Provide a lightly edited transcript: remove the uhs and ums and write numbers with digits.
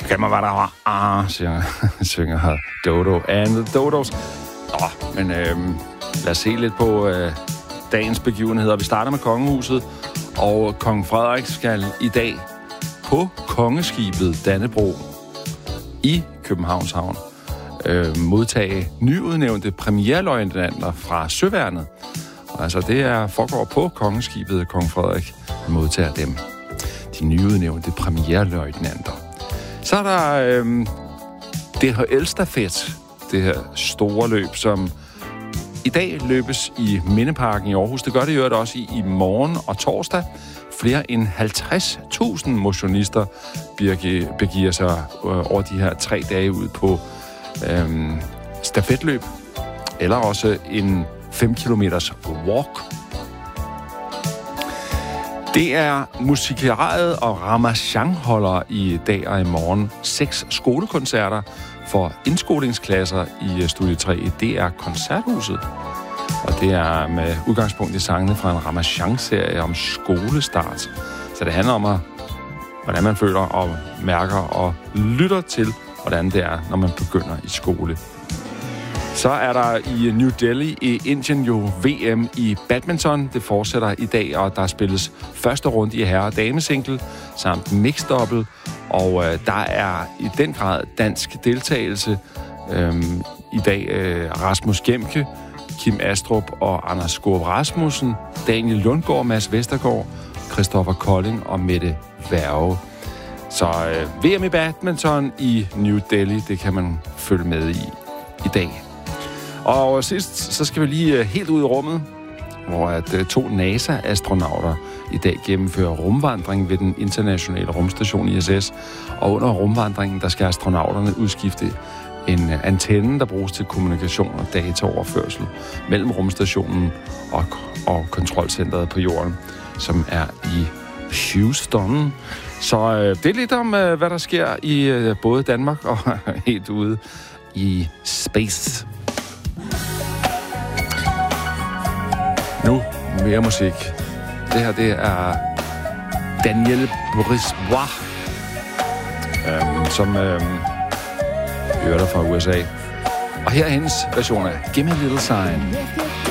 Kan man være der? Synger Dodo and the Dodos. Men lad os se lidt på dagens begivenheder. Vi starter med kongehuset, og kong Frederik skal i dag på kongeskibet Dannebrog i Københavns Havn modtage nyudnævnte premierløjtnanter fra Søværnet. Altså det foregår på kongeskibet, kong Frederik modtager dem. De nyudnævnte premierløjtnanter. Så er der DHL-stafet, det her store løb, som i dag løbes i Mindeparken i Aarhus. Det gør det jo også i morgen og torsdag. Flere end 50.000 motionister begiver sig over de her 3 dage ud på stafetløb, eller også en 5 kilometers walk. Det er Musikeriet og Ramachan holder i dag og i morgen 6 skolekoncerter for indskolingsklasser i Studie 3 i DR Koncerthuset. Og det er med udgangspunkt i sangene fra en Ramachan-serie om skolestart. Så det handler om, hvordan man føler og mærker og lytter til, hvordan det er, når man begynder i skole. Så er der i New Delhi i Indien jo VM i badminton. Det fortsætter i dag, og der spilles første runde i herre- og damesingle samt mixed-double. Og der er i den grad dansk deltagelse. I dag Rasmus Gemke, Kim Astrup og Anders Skåb Rasmussen, Daniel Lundgaard, Mads Vestergaard, Christoffer Kolding og Mette Værge. Så VM i badminton i New Delhi, det kan man følge med i dag. Og sidst, så skal vi lige helt ud i rummet, hvor at 2 NASA-astronauter i dag gennemfører rumvandring ved den internationale rumstation ISS. Og under rumvandringen, der skal astronauterne udskifte en antenne, der bruges til kommunikation og dataoverførsel mellem rumstationen og kontrolcentret på jorden, som er i Houston. Så det er lidt om, hvad der sker i både Danmark og helt ude i space. Nu mere musik. Det her, det er Daniel Brisbois, som hører der fra USA. Og her er hendes version af Give Me a Little Sign.